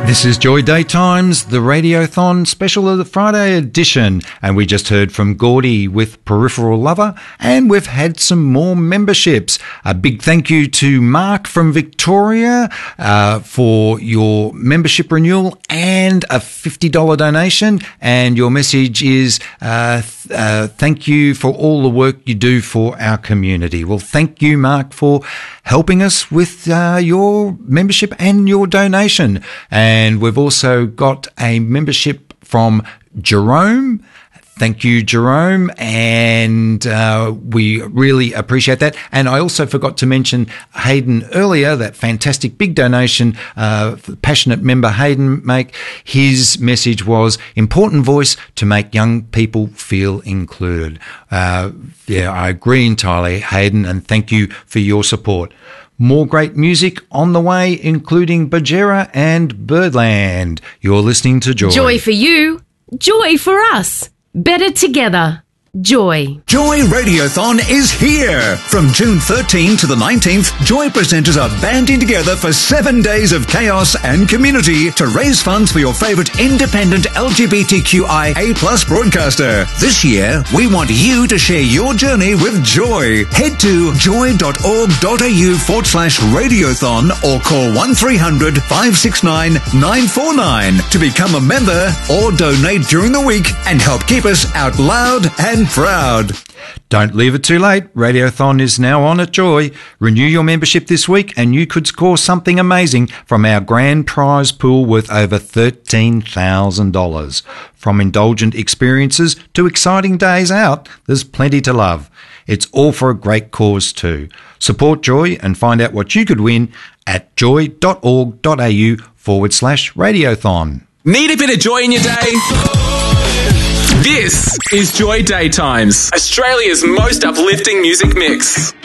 This is Joy Daytimes, the Radiothon special of the Friday edition, and we just heard from Gordy with Peripheral Lover, and we've had some more memberships. A big thank you to Mark from Victoria for your membership renewal and a $50 donation, and your message is thank you for all the work you do for our community. Well, thank you, Mark, for helping us with your membership and your donation. And we've also got a membership from Jerome. Thank you, Jerome, and we really appreciate that. And I also forgot to mention Hayden earlier, that fantastic big donation passionate member Hayden make. His message was, important voice to make young people feel included. Yeah, I agree entirely, Hayden, and thank you for your support. More great music on the way, including Bajera and Birdland. You're listening to Joy. Joy for you, joy for us. Better together. Joy. Joy Radiothon is here! From June 13 to the 19th, Joy presenters are banding together for 7 days of chaos and community to raise funds for your favourite independent LGBTQIA+ broadcaster. This year, we want you to share your journey with Joy. Head to joy.org.au/radiothon or call 1300 569 949 to become a member or donate during the week and help keep us out loud and proud. Don't leave it too late. Radiothon is now on at Joy. Renew your membership this week and you could score something amazing from our grand prize pool worth over $13,000. From indulgent experiences to exciting days out, there's plenty to love. It's all for a great cause too. Support Joy and find out what you could win at joy.org.au/radiothon. Need a bit of joy in your day? This is Joy Daytimes, Australia's most uplifting music mix.